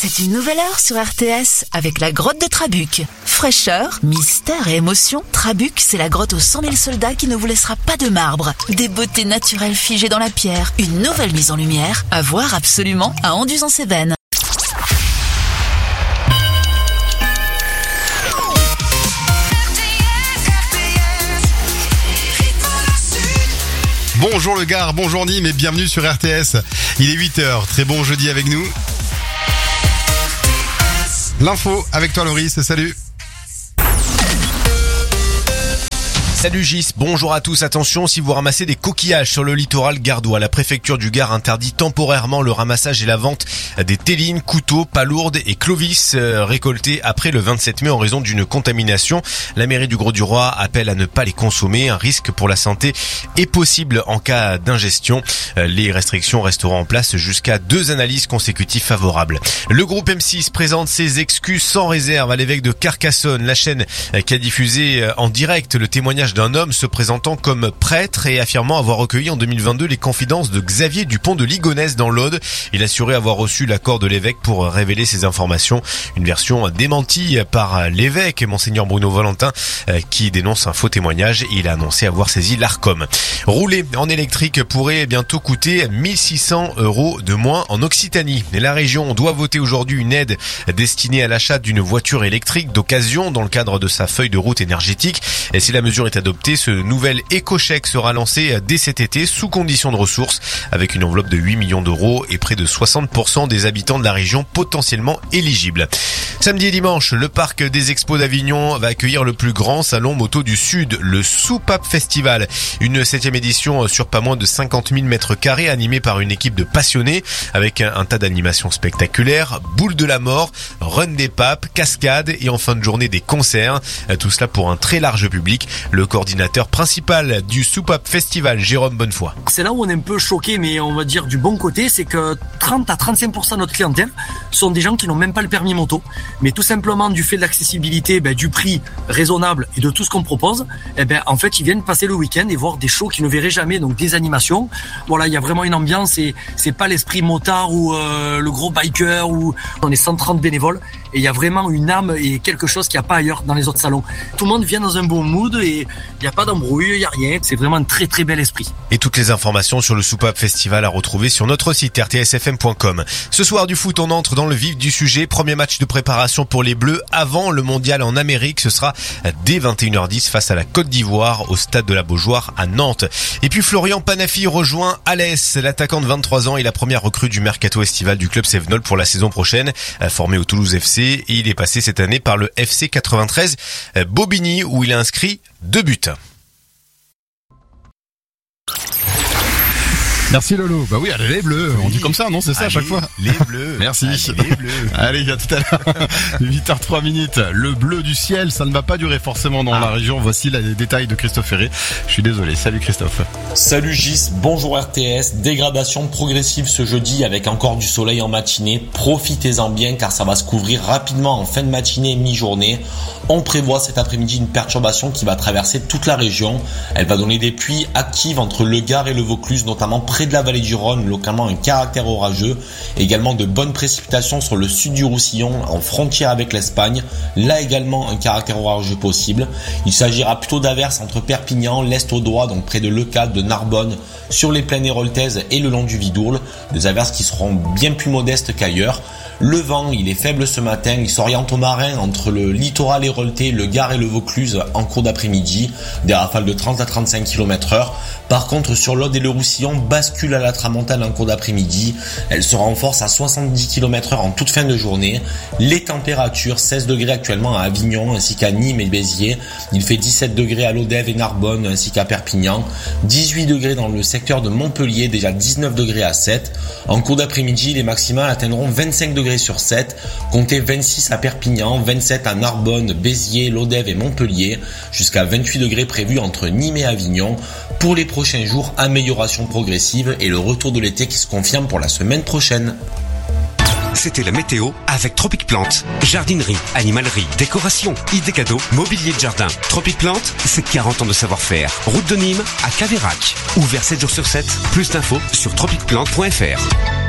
C'est une nouvelle heure sur RTS avec la grotte de Trabuc. Fraîcheur, mystère et émotion, Trabuc, c'est la grotte aux 100 000 soldats qui ne vous laissera pas de marbre. Des beautés naturelles figées dans la pierre, une nouvelle mise en lumière, à voir absolument à Anduze-en-Cévennes. Bonjour le Gard, bonjour Nîmes et bienvenue sur RTS. Il est 8h, très bon jeudi avec nous. L'info avec toi Loris, salut. Salut Gis, bonjour à tous. Attention, si vous ramassez des coquillages sur le littoral gardois, la préfecture du Gard interdit temporairement le ramassage et la vente des télines, couteaux, palourdes et clovis récoltés après le 27 mai en raison d'une contamination. La mairie du Grau-du-Roi appelle à ne pas les consommer. Un risque pour la santé est possible en cas d'ingestion. Les restrictions resteront en place jusqu'à 2 analyses consécutives favorables. Le groupe M6 présente ses excuses sans réserve à l'évêque de Carcassonne. La chaîne qui a diffusé en direct le témoignage d'un homme se présentant comme prêtre et affirmant avoir recueilli en 2022 les confidences de Xavier Dupont de Ligonnès dans l'Aude. Il assurait avoir reçu l'accord de l'évêque pour révéler ces informations. Une version démentie par l'évêque, Monseigneur Bruno Valentin, qui dénonce un faux témoignage. Il a annoncé avoir saisi l'Arcom. Rouler en électrique pourrait bientôt coûter 1 600 € de moins en Occitanie. Et la région doit voter aujourd'hui une aide destinée à l'achat d'une voiture électrique d'occasion dans le cadre de sa feuille de route énergétique. Et si la mesure est adopté, ce nouvel éco-chèque sera lancé dès cet été sous condition de ressources avec une enveloppe de 8 millions d'euros et près de 60% des habitants de la région potentiellement éligibles. Samedi et dimanche, le parc des Expos d'Avignon va accueillir le plus grand salon moto du Sud, le Soupape Festival. Une 7e édition sur pas moins de 50 000 mètres carrés animée par une équipe de passionnés avec un tas d'animations spectaculaires, boule de la mort, run des papes, cascades et en fin de journée des concerts. Tout cela pour un très large public. Le coordinateur principal du Soupape Festival, Jérôme Bonnefoy. C'est là où on est un peu choqué, mais on va dire du bon côté, c'est que 30 à 35% de notre clientèle sont des gens qui n'ont même pas le permis moto, mais tout simplement du fait de l'accessibilité, du prix raisonnable et de tout ce qu'on propose, en fait ils viennent passer le week-end et voir des shows qu'ils ne verraient jamais, donc des animations. Voilà, il y a vraiment une ambiance et c'est pas l'esprit motard ou le gros biker où on est 130 bénévoles et il y a vraiment une âme et quelque chose qu'il n'y a pas ailleurs dans les autres salons. Tout le monde vient dans un bon mood et il n'y a pas d'embrouille, il n'y a rien. C'est vraiment un très très bel esprit. Et toutes les informations sur le Soupape Festival à retrouver sur notre site rtsfm.com. Ce soir du foot, on entre dans le vif du sujet. Premier match de préparation pour les Bleus avant le mondial en Amérique. Ce sera dès 21h10 face à la Côte d'Ivoire au stade de la Beaujoire à Nantes. Et puis Florian Panafi rejoint Alès. L'attaquant de 23 ans est la première recrue du mercato estival du club Cévenol pour la saison prochaine. Formé au Toulouse FC et il est passé cette année par le FC 93 Bobigny où il a inscrit 2 buts. Merci Lolo. Bah oui, allez les bleus, on dit comme ça, non, c'est ça à chaque fois. Les bleus. Merci. Allez, les bleus. Allez, à tout à l'heure. 8h03. Le bleu du ciel, ça ne va pas durer forcément dans la région. Voici les détails de Christophe Ferré. Je suis désolé. Salut Christophe. Salut Gis, bonjour RTS. Dégradation progressive ce jeudi avec encore du soleil en matinée. Profitez-en bien car ça va se couvrir rapidement en fin de matinée et mi-journée. On prévoit cet après-midi une perturbation qui va traverser toute la région. Elle va donner des pluies actives entre le Gard et le Vaucluse, notamment près de la vallée du Rhône, localement un caractère orageux. Également de bonnes précipitations sur le sud du Roussillon, en frontière avec l'Espagne. Là également un caractère orageux possible. Il s'agira plutôt d'averses entre Perpignan, l'Est audois, donc près de Leucate, de Narbonne, sur les plaines héroltaises et le long du Vidourle. Des averses qui seront bien plus modestes qu'ailleurs. Le vent, il est faible ce matin, il s'oriente au marin entre le littoral héroltais, le Gard et le Vaucluse en cours d'après-midi, des rafales de 30 à 35 km/h. Par contre, sur l'Aude et le Roussillon, bascule à la tramontane en cours d'après-midi. Elle se renforce à 70 km/h en toute fin de journée. Les températures, 16 degrés actuellement à Avignon ainsi qu'à Nîmes et Béziers. Il fait 17 degrés à Lodève et Narbonne ainsi qu'à Perpignan. 18 degrés dans le secteur de Montpellier, déjà 19 degrés à 7. En cours d'après-midi, les maximales atteindront 25 degrés sur 7, comptez 26 à Perpignan, 27 à Narbonne, Béziers, Lodève et Montpellier, jusqu'à 28 degrés prévus entre Nîmes et Avignon. Pour les prochains jours, amélioration progressive et le retour de l'été qui se confirme pour la semaine prochaine. C'était la météo avec Tropic Plante. Jardinerie, animalerie, décoration, idées cadeaux, mobilier de jardin. Tropic Plante, c'est 40 ans de savoir-faire. Route de Nîmes à Caveyrac. Ouvert 7 jours sur 7. Plus d'infos sur tropicplante.fr.